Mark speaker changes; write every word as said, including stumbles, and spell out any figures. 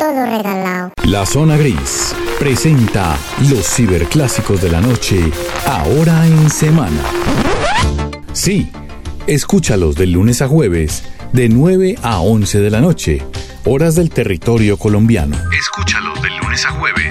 Speaker 1: todo regalado.
Speaker 2: La Zona Gris presenta los ciberclásicos de la noche, ahora en semana. Sí, escúchalos de lunes a jueves, de nueve a once de la noche, horas del territorio colombiano. Escúchalos de lunes a jueves.